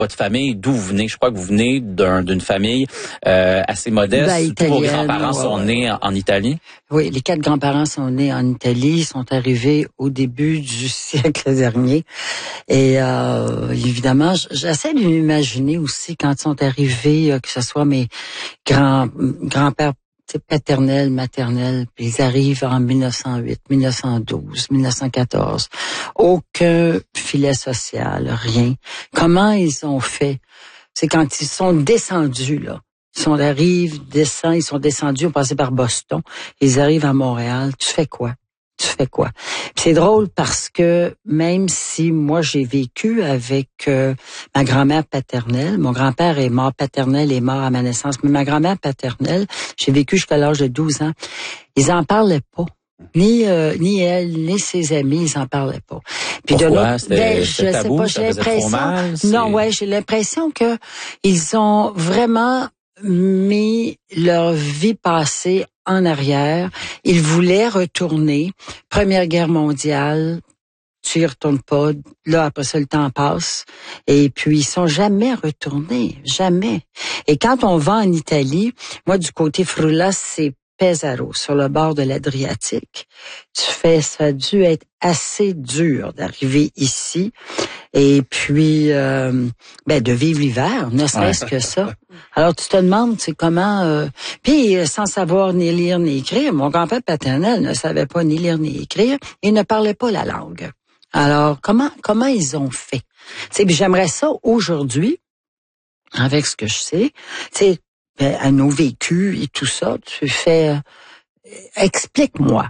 votre famille, d'où vous venez? Je crois que vous venez d'une famille assez modeste. Tous vos grands-parents sont nés en Italie? Oui, les 4 grands-parents sont nés en Italie. Ils sont arrivés au début du siècle dernier. Et évidemment, j'essaie de m'imaginer aussi quand ils sont arrivés, que ce soit mes grands-pères paternels, maternels, puis ils arrivent en 1908, 1912, 1914. Aucun filet social, rien. Comment ils ont fait? C'est quand ils sont descendus, là. Ils sont descendus, ont passé par Boston. Ils arrivent à Montréal. Tu fais quoi? Puis c'est drôle parce que même si moi j'ai vécu avec ma grand-mère paternelle, mon grand-père est mort paternel, est mort à ma naissance, mais ma grand-mère paternelle, j'ai vécu jusqu'à l'âge de 12 ans. Ils en parlaient pas. Ni elle, ni ses amis, ils en parlaient pas. Puis pourquoi? Je sais pas, j'ai l'impression. J'ai l'impression que ils ont vraiment mis leur vie passée en arrière. Ils voulaient retourner. Première Guerre mondiale, tu y retournes pas. Là, après ça, le temps passe. Et puis, ils sont jamais retournés. Jamais. Et quand on va en Italie, moi, du côté Frulla, c'est Pesaro, sur le bord de l'Adriatique. Ça a dû être assez dur d'arriver ici. Et puis, de vivre l'hiver, ne serait-ce que ça. Alors, tu te demandes, c'est comment... Puis, sans savoir ni lire ni écrire, mon grand-père paternel ne savait pas ni lire ni écrire et ne parlait pas la langue. Alors, comment ils ont fait? J'aimerais ça aujourd'hui, avec ce que je sais, à nos vécus et tout ça, tu fais... Explique-moi.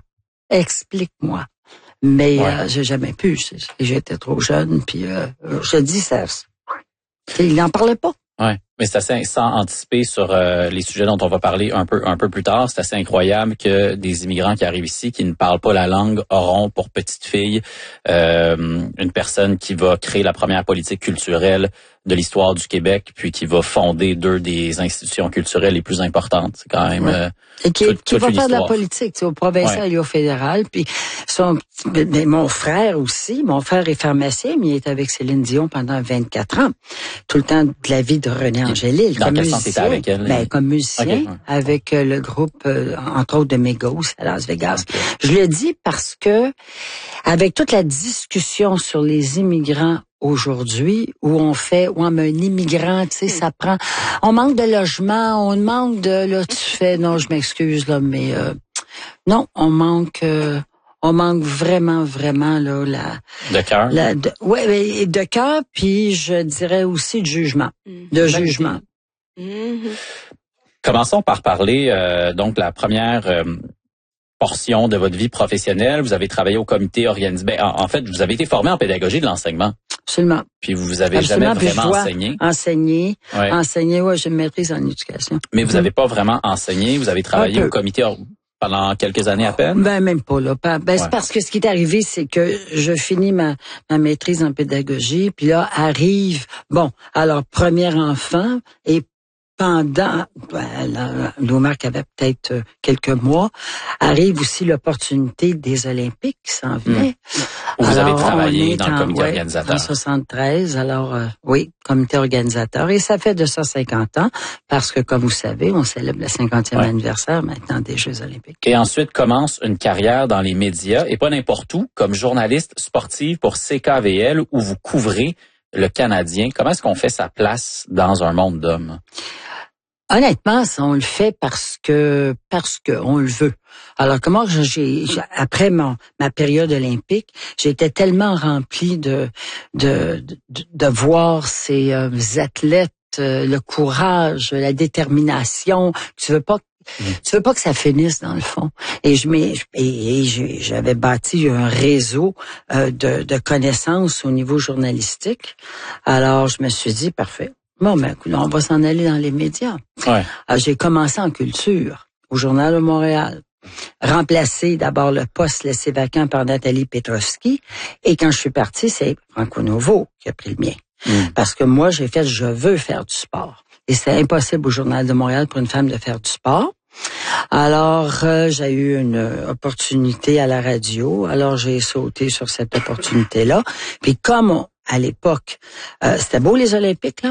Mais j'ai jamais pu. J'étais trop jeune, puis je dis ça. Il n'en parlait pas. Ouais, mais c'est assez, sans anticiper sur les sujets dont on va parler un peu plus tard, c'est assez incroyable que des immigrants qui arrivent ici, qui ne parlent pas la langue, auront pour petite fille une personne qui va créer la première politique culturelle de l'histoire du Québec, puis qui va fonder 2 des institutions culturelles les plus importantes. C'est quand même et qui va faire de la politique, au provincial et au fédéral. Puis mon frère aussi, mon frère est pharmacien, mais il est avec Céline Dion pendant 24 ans. Tout le temps de la vie de René Angélil. Dans quel sens t'étais avec elle? Comme musicien, avec le groupe, entre autres, de Migos à Las Vegas. Okay. Je le dis parce que, avec toute la discussion sur les immigrants aujourd'hui, mais un immigrant, ça prend, on manque de logement, on manque non, je m'excuse, là, mais, non, on manque vraiment, là, de cœur. De cœur, puis je dirais aussi de jugement. De jugement. Commençons par parler, donc, la première, portion de votre vie professionnelle. Vous avez travaillé au comité organisé. En fait, vous avez été formé en pédagogie de l'enseignement. Absolument. Puis vous avez jamais vraiment enseigné. Enseigner, j'ai une maîtrise en éducation. Mais vous n'avez pas vraiment enseigné. Vous avez travaillé au comité pendant quelques années à peine. Même pas là. C'est parce que ce qui est arrivé, c'est que je finis ma maîtrise en pédagogie, puis là arrive premier enfant et pendant, Louis-Marc avait peut-être quelques mois, arrive aussi l'opportunité des Olympiques qui s'en venaient. Vous avez travaillé dans le comité organisateur. En 73, comité organisateur. Et ça fait de ça 50 ans, parce que, comme vous savez, on célèbre le 50e anniversaire maintenant des Jeux Olympiques. Et ensuite commence une carrière dans les médias, et pas n'importe où, comme journaliste sportive pour CKVL, où vous couvrez le Canadien. Comment est-ce qu'on fait sa place dans un monde d'hommes? Honnêtement, on le fait parce que on le veut. Alors comment après ma période olympique, j'étais tellement remplie de voir ces athlètes, le courage, la détermination. Tu veux pas que ça finisse dans le fond. Et j'avais bâti un réseau de connaissances au niveau journalistique. Alors je me suis dit parfait. Bon, on va s'en aller dans les médias. Ouais. Alors, j'ai commencé en culture, au Journal de Montréal. Remplacé d'abord le poste laissé vacant par Nathalie Petrovski. Et quand je suis partie, c'est Franco Novo qui a pris le mien. Parce que moi, je veux faire du sport. Et c'est impossible au Journal de Montréal pour une femme de faire du sport. Alors, j'ai eu une opportunité à la radio. Alors, j'ai sauté sur cette opportunité-là. Puis comme à l'époque. C'était beau les Olympiques, là?